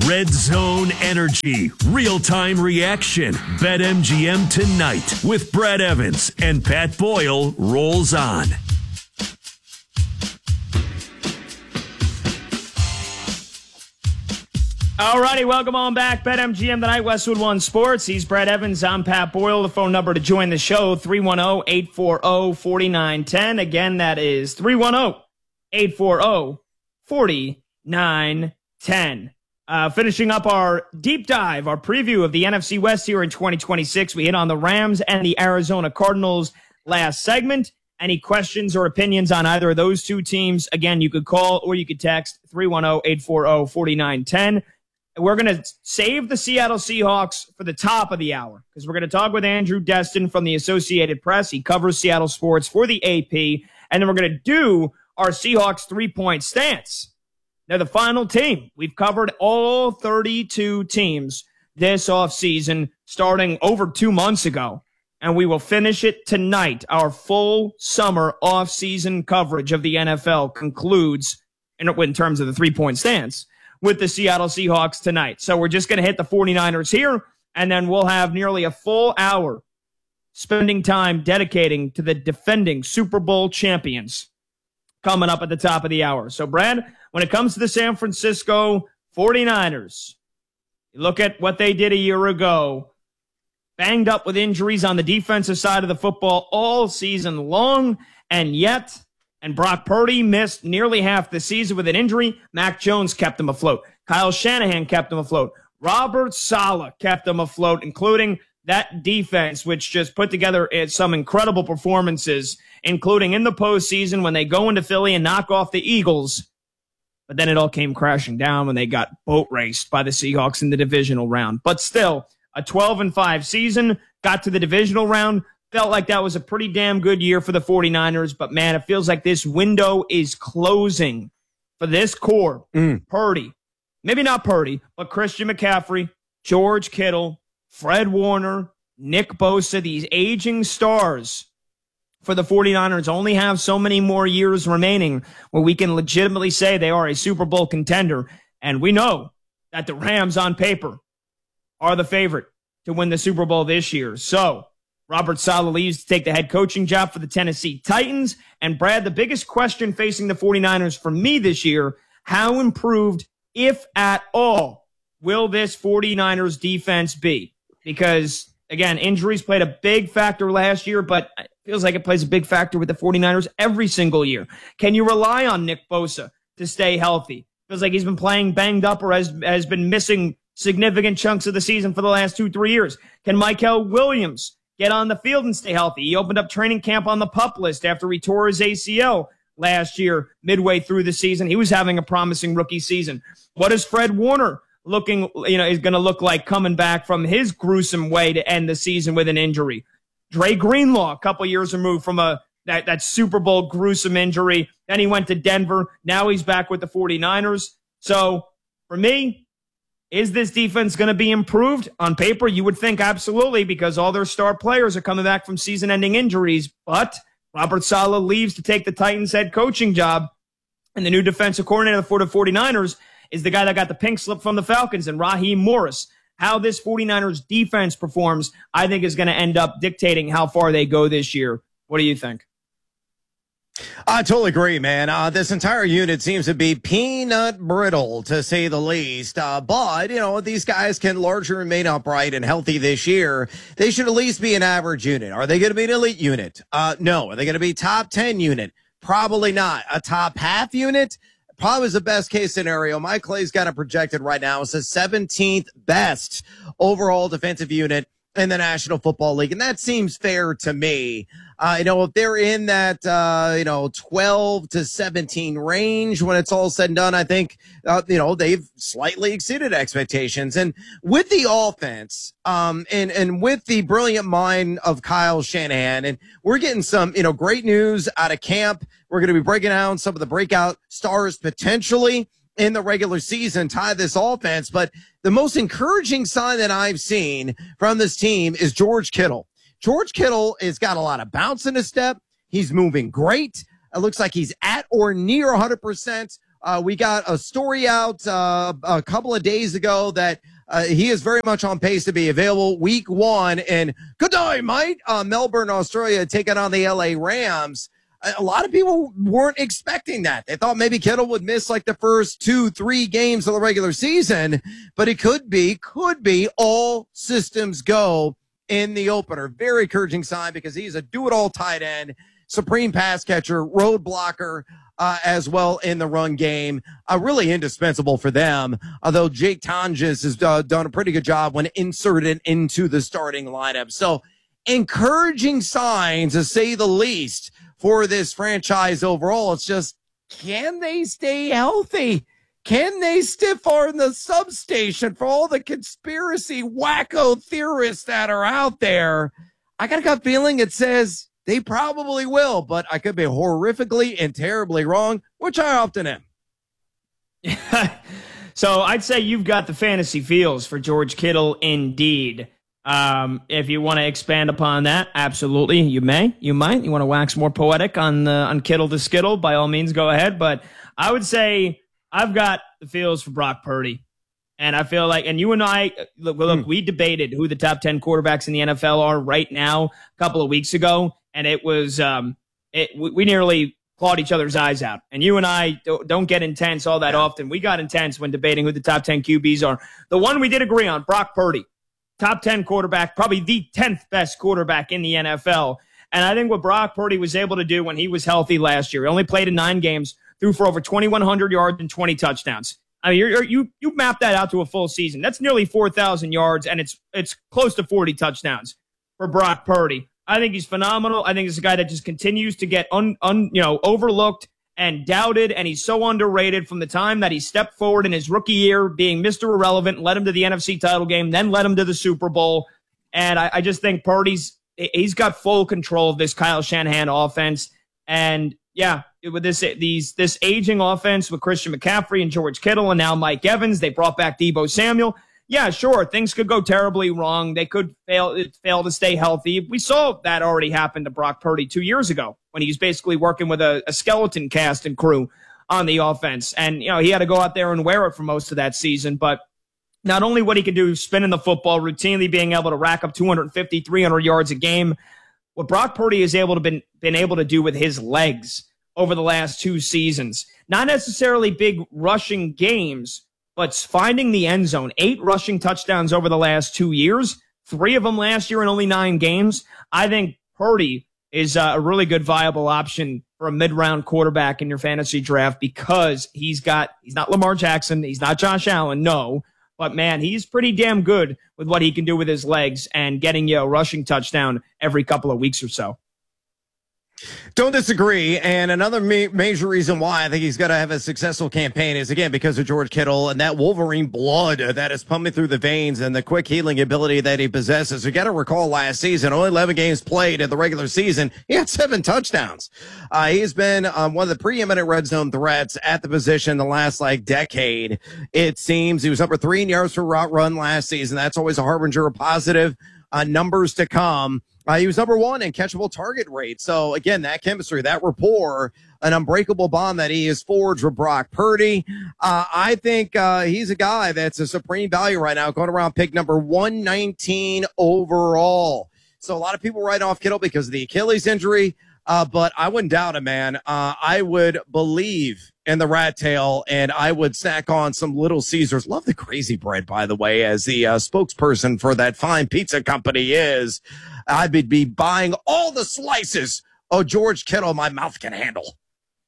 Red Zone Energy, real-time reaction. BetMGM tonight with Brad Evans and Pat Boyle rolls on. Alrighty, welcome on back. BetMGM tonight, Westwood One Sports. He's Brad Evans. I'm Pat Boyle. The phone number to join the show, 310-840-4910. Again, that is 310-840-4910. Finishing up our deep dive, our preview of the NFC West here in 2026. We hit on the Rams and the Arizona Cardinals last segment. Any questions or opinions on either of those two teams? Again, you could call or you could text 310-840-4910. We're going to save the Seattle Seahawks for the top of the hour because we're going to talk with Andrew Destin from the Associated Press. He covers Seattle sports for the AP. And then we're going to do our Seahawks three-point stance. They're the final team. We've covered all 32 teams this offseason starting over 2 months ago. And we will finish it tonight. Our full summer offseason coverage of the NFL concludes in terms of the three-point stance with the Seattle Seahawks tonight. So we're just going to hit the 49ers here, and then we'll have nearly a full hour spending time dedicating to the defending Super Bowl champions coming up at the top of the hour. So, Brad, when it comes to the San Francisco 49ers, you look at what they did a year ago, banged up with injuries on the defensive side of the football all season long, and yet... And Brock Purdy missed nearly half the season with an injury. Mac Jones kept him afloat. Kyle Shanahan kept him afloat. Robert Saleh kept them afloat, including that defense, which just put together some incredible performances, including in the postseason when they go into Philly and knock off the Eagles. But then it all came crashing down when they got boat raced by the Seahawks in the divisional round. But still, a 12-5 season, got to the divisional round. Felt like that was a pretty damn good year for the 49ers, but man, it feels like this window is closing for this core. Purdy, maybe not Purdy, but Christian McCaffrey, George Kittle, Fred Warner, Nick Bosa, these aging stars for the 49ers only have so many more years remaining where we can legitimately say they are a Super Bowl contender. And we know that the Rams on paper are the favorite to win the Super Bowl this year. So, Robert Saleh leaves to take the head coaching job for the Tennessee Titans. And Brad, the biggest question facing the 49ers for me this year, how improved, if at all, will this 49ers defense be? Because, again, injuries played a big factor last year, but it feels like it plays a big factor with the 49ers every single year. Can you rely on Nick Bosa to stay healthy? Feels like he's been playing banged up or has been missing significant chunks of the season for the last 2-3 years. Can Michael Williams get on the field and stay healthy? He opened up training camp on the PUP list after he tore his ACL last year, midway through the season. He was having a promising rookie season. What is Fred Warner is going to look like coming back from his gruesome way to end the season with an injury? Dre Greenlaw, a couple years removed from that Super Bowl gruesome injury. Then he went to Denver. Now he's back with the 49ers. So for me, is this defense going to be improved? On paper, you would think absolutely, because all their star players are coming back from season-ending injuries. But Robert Saleh leaves to take the Titans head coaching job, and the new defensive coordinator for the 49ers is the guy that got the pink slip from the Falcons, and Raheem Morris. How this 49ers defense performs, I think, is going to end up dictating how far they go this year. What do you think? I totally agree, man. This entire unit seems to be peanut brittle, to say the least. But, these guys can largely remain upright and healthy this year. They should at least be an average unit. Are they going to be an elite unit? No. Are they going to be top 10 unit? Probably not. A top half unit? Probably is the best case scenario. Mike Clay's got it projected right now. It's the 17th best overall defensive unit in the National Football League. And that seems fair to me. If they're in that, 12 to 17 range when it's all said and done, I think, they've slightly exceeded expectations. And with the offense, and with the brilliant mind of Kyle Shanahan, and we're getting some, great news out of camp. We're going to be breaking down some of the breakout stars potentially in the regular season, tie this offense. But the most encouraging sign that I've seen from this team is George Kittle. George Kittle has got a lot of bounce in his step. He's moving great. It looks like he's at or near 100% We got a story out a couple of days ago that he is very much on pace to be available week 1. And good day, mate. Melbourne, Australia, taking on the LA Rams. A lot of people weren't expecting that. They thought maybe Kittle would miss like the first 2-3 games of the regular season, but it could be all systems go in the opener. Very encouraging sign because he's a do-it-all tight end, supreme pass catcher, road blocker, as well in the run game. Really indispensable for them, although Jake Tonjes has done a pretty good job when inserted into the starting lineup. So encouraging signs, to say the least, for this franchise overall. It's just, can they stay healthy? Can they stiff arm the substation for all the conspiracy wacko theorists that are out there? I got a gut feeling it says they probably will, but I could be horrifically and terribly wrong, which I often am. So I'd say you've got the fantasy feels for George Kittle indeed. If you want to expand upon that, absolutely, you may, you might. You want to wax more poetic on Kittle to Skittle, by all means, go ahead. But I would say I've got the feels for Brock Purdy. And I feel like, and you and I, look, we debated who the top 10 quarterbacks in the NFL are right now a couple of weeks ago. And it was, we nearly clawed each other's eyes out. And you and I don't get intense all that often. We got intense when debating who the top 10 QBs are. The one we did agree on, Brock Purdy. Top 10 quarterback, probably the 10th best quarterback in the NFL. And I think what Brock Purdy was able to do when he was healthy last year, he only played in 9 games, threw for over 2,100 yards and 20 touchdowns. I mean, you map that out to a full season. That's nearly 4,000 yards, and it's close to 40 touchdowns for Brock Purdy. I think he's phenomenal. I think he's a guy that just continues to get overlooked and doubted, and he's so underrated from the time that he stepped forward in his rookie year, being Mr. Irrelevant, led him to the NFC title game, then led him to the Super Bowl. And I just think Purdy's got full control of this Kyle Shanahan offense. And yeah, with this aging offense with Christian McCaffrey and George Kittle and now Mike Evans, they brought back Deebo Samuel. Yeah, sure, things could go terribly wrong. They could fail to stay healthy. We saw that already happen to Brock Purdy 2 years ago when he was basically working with a skeleton cast and crew on the offense. And, he had to go out there and wear it for most of that season. But not only what he can do spinning the football, routinely being able to rack up 250, 300 yards a game, what Brock Purdy is been able to do with his legs over the last 2 seasons. Not necessarily big rushing games, but finding the end zone. 8 rushing touchdowns over the last 2 years, 3 of them last year in only 9 games. I think Purdy is a really good viable option for a mid-round quarterback in your fantasy draft because he's not Lamar Jackson, he's not Josh Allen, no. But, man, he's pretty damn good with what he can do with his legs and getting you a rushing touchdown every couple of weeks or so. Don't disagree. And another major reason why I think he's going to have a successful campaign is, again, because of George Kittle and that Wolverine blood that is pumping through the veins and the quick healing ability that he possesses. We got to recall last season, only 11 games played in the regular season. He had 7 touchdowns. He's been one of the preeminent red zone threats at the position the last decade. It seems he was number 3 in yards per route run last season. That's always a harbinger of positive numbers to come. He was number 1 in catchable target rate. So, again, that chemistry, that rapport, an unbreakable bond that he has forged with Brock Purdy. I think he's a guy that's a supreme value right now, going around pick number 119 overall. So, a lot of people write off Kittle because of the Achilles injury, but I wouldn't doubt it, man. I would believe in the rat tail, and I would snack on some Little Caesars. Love the crazy bread, by the way, as the spokesperson for that fine pizza company is. I would be buying all the slices of George Kittle my mouth can handle.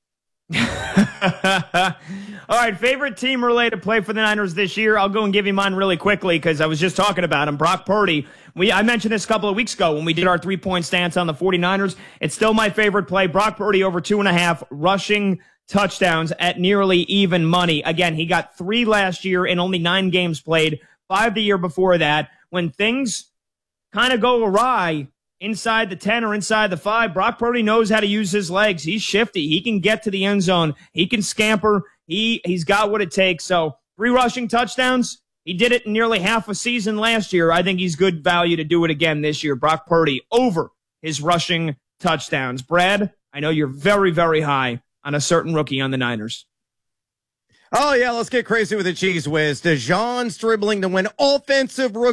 All right, favorite team-related play for the Niners this year. I'll go and give you mine really quickly because I was just talking about him. Brock Purdy. I mentioned this a couple of weeks ago when we did our 3-point stance on the 49ers. It's still my favorite play. Brock Purdy over 2.5 rushing touchdowns at nearly even money. Again, he got 3 last year in only 9 games played, 5 the year before that. When things kind of go awry inside the 10 or inside the 5, Brock Purdy knows how to use his legs. He's shifty. He can get to the end zone. He can scamper. He's got what it takes. So 3 rushing touchdowns. He did it in nearly half a season last year. I think he's good value to do it again this year. Brock Purdy over his rushing touchdowns. Brad, I know you're very, very high on a certain rookie on the Niners. Oh, yeah, let's get crazy with the cheese whiz. DeJohn's dribbling to win Offensive Rookie